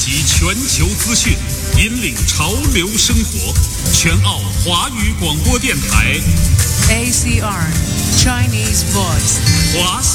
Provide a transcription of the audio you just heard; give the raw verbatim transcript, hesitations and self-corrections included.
集全球资讯，引领潮流生活。全澳华语广播电台 A C R Chinese Voice， 华夏